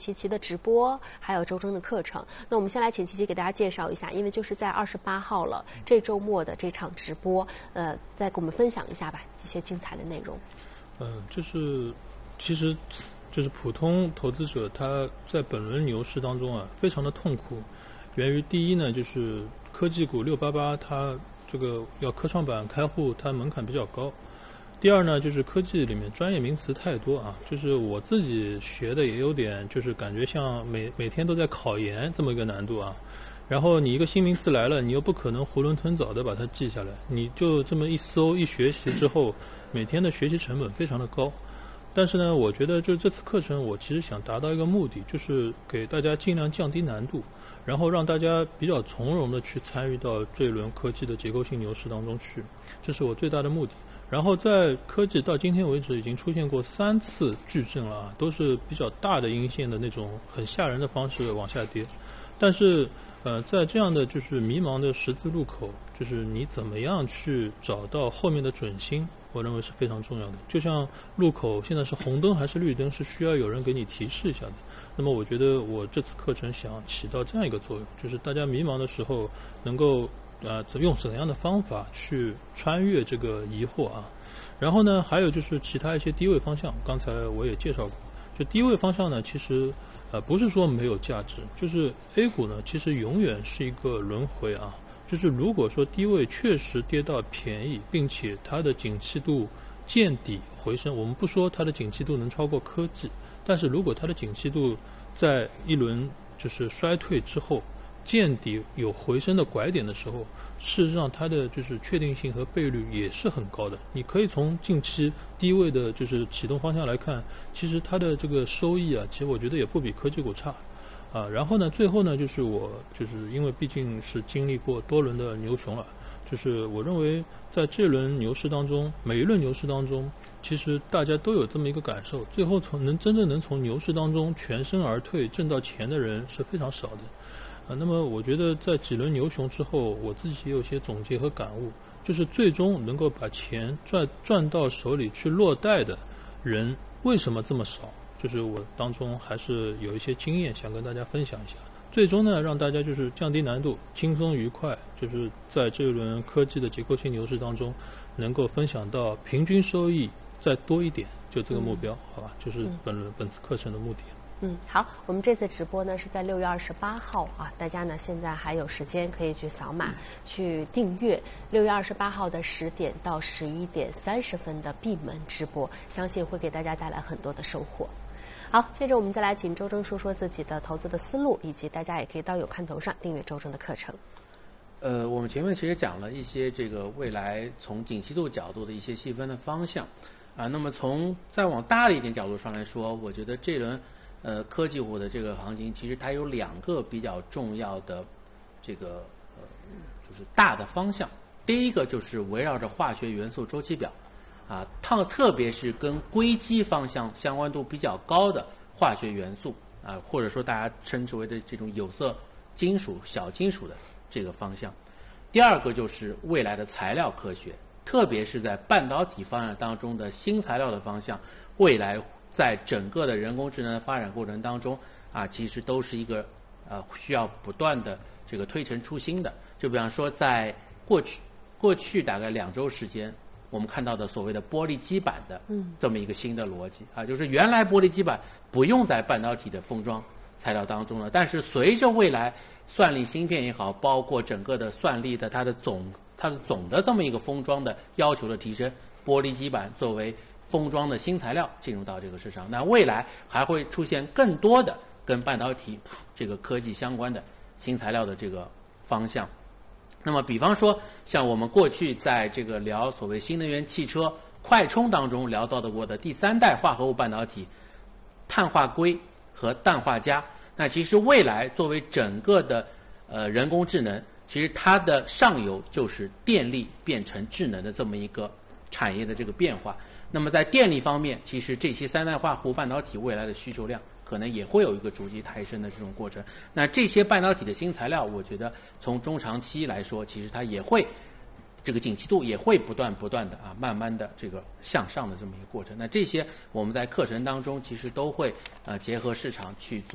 琪琪的直播，还有周中的课程。那我们先来请琪琪给大家介绍一下，因为就是在28号了，这周末的这场直播，再给我们分享一下吧，一些精彩的内容。 其实就是普通投资者他在本轮牛市当中啊，非常的痛苦，源于第一呢，就是科技股688它这个要科创板开户，它门槛比较高。第二呢，就是科技里面专业名词太多啊，就是我自己学的也有点，就是感觉像每天都在考研这么一个难度啊。然后你一个新名词来了，你又不可能囫囵吞枣的把它记下来，你就这么一搜一学习之后，每天的学习成本非常的高。但是呢，我觉得就是这次课程，我其实想达到一个目的，就是给大家尽量降低难度，然后让大家比较从容的去参与到这一轮科技的结构性牛市当中去，这是我最大的目的。然后在科技到今天为止已经出现过3次巨震了啊，都是比较大的阴线的那种很吓人的方式往下跌。但是在这样的就是迷茫的十字路口，就是你怎么样去找到后面的准星，我认为是非常重要的。就像路口现在是红灯还是绿灯，是需要有人给你提示一下的。那么我觉得我这次课程想起到这样一个作用，就是大家迷茫的时候能够用怎样的方法去穿越这个疑惑啊。然后呢，还有就是其他一些低位方向，刚才我也介绍过。就低位方向呢，其实不是说没有价值，就是 A 股呢，其实永远是一个轮回啊。就是如果说低位确实跌到便宜，并且它的景气度见底回升，我们不说它的景气度能超过科技，但是如果它的景气度在一轮就是衰退之后见底有回升的拐点的时候，事实上它的就是确定性和倍率也是很高的。你可以从近期低位的就是启动方向来看，其实它的这个收益啊，其实我觉得也不比科技股差啊。然后呢，最后呢，就是因为毕竟是经历过多轮的牛熊了，就是我认为在这轮牛市当中，每一轮牛市当中，其实大家都有这么一个感受，最后真正能从牛市当中全身而退挣到钱的人是非常少的。那么我觉得在几轮牛熊之后，我自己也有些总结和感悟，就是最终能够把钱赚到手里去落袋的人为什么这么少，就是我当中还是有一些经验想跟大家分享一下。最终呢，让大家就是降低难度，轻松愉快，就是在这一轮科技的结构性牛市当中能够分享到平均收益再多一点，就这个目标，好吧，就是本次课程的目的。 好，我们这次直播呢是在6月28号啊，大家呢现在还有时间可以去扫码去订阅6月28号的10点到11点30分的闭门直播，相信会给大家带来很多的收获。好，接着我们再来请周征说说自己的投资的思路，以及大家也可以到有看头上订阅周征的课程。 我们前面其实讲了一些这个未来从景气度角度的一些细分的方向啊，那么从再往大的一点角度上来说，我觉得这轮科技股的这个行情，其实它有2个比较重要的这个就是大的方向。第一个就是围绕着化学元素周期表啊，特别是跟硅基方向相关度比较高的化学元素啊，或者说大家称之为的这种有色金属、小金属的这个方向。第二个就是未来的材料科学，特别是在半导体方向当中的新材料的方向，未来在整个的人工智能的发展过程当中啊，其实都是一个需要不断的这个推陈出新的。就比方说在过去大概2周时间，我们看到的所谓的玻璃基板的这么一个新的逻辑啊，就是原来玻璃基板不用在半导体的封装材料当中了，但是随着未来算力芯片也好，包括整个的算力的它的总的这么一个封装的要求的提升，玻璃基板作为封装的新材料进入到这个市场，那未来还会出现更多的跟半导体这个科技相关的新材料的这个方向。那么比方说像我们过去在这个聊所谓新能源汽车快充当中聊到的过的第3代化合物半导体碳化硅和氮化镓，那其实未来作为整个的人工智能，其实它的上游就是电力变成智能的这么一个产业的这个变化。那么在电力方面，其实这些3代化合物半导体未来的需求量可能也会有一个逐级抬升的这种过程。那这些半导体的新材料，我觉得从中长期来说，其实它也会这个景气度也会不断的慢慢的这个向上的这么一个过程。那这些我们在课程当中其实都会结合市场去做